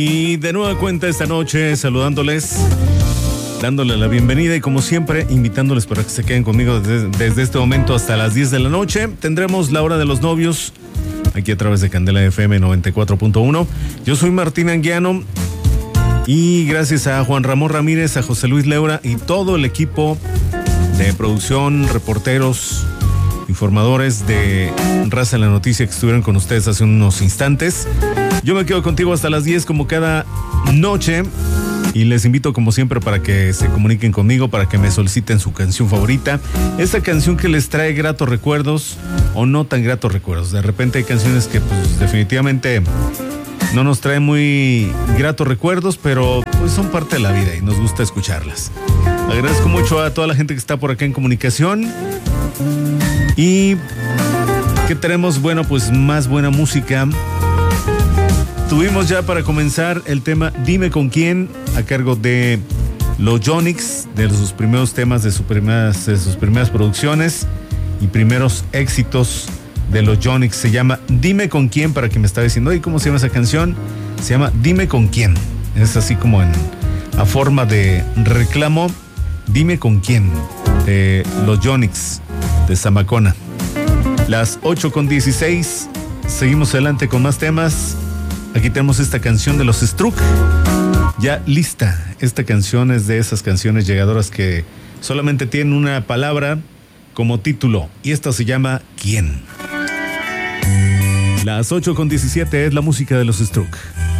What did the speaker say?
Y de nueva cuenta esta noche saludándoles, dándole la bienvenida y como siempre invitándoles para que se queden conmigo desde este momento hasta las 10 de la noche. Tendremos la hora de los novios aquí a través de Candela FM 94.1. Yo soy Martín Anguiano y gracias a Juan Ramón Ramírez, a José Luis Leura y todo el equipo de producción, reporteros, informadores de Raza en la Noticia que estuvieron con ustedes hace unos instantes. Yo me quedo contigo hasta las 10 como cada noche y les invito como siempre para que se comuniquen conmigo, para que me soliciten su canción favorita. Esta canción que les trae gratos recuerdos o no tan gratos recuerdos. De repente hay canciones que pues definitivamente no nos traen muy gratos recuerdos, pero pues son parte de la vida y nos gusta escucharlas. Agradezco mucho a toda la gente que está por acá en comunicación. Y ¿qué tenemos? Bueno, pues más buena música. Tuvimos ya para comenzar el tema Dime con quién, a cargo de los Yonix, de sus primeros temas, de sus primeras producciones y primeros éxitos de los Yonix. Se llama Dime con quién, para quien me está diciendo, ¿y cómo se llama esa canción? Se llama Dime con quién. Es así como a forma de reclamo. Dime con quién, de los Yonix, de Zamacona. Las 8:16. Seguimos adelante con más temas. Aquí tenemos esta canción de los Struck, ya lista. Esta canción es de esas canciones llegadoras que solamente tienen una palabra como título, y esta se llama ¿Quién? Las 8:17 es la música de los Struck.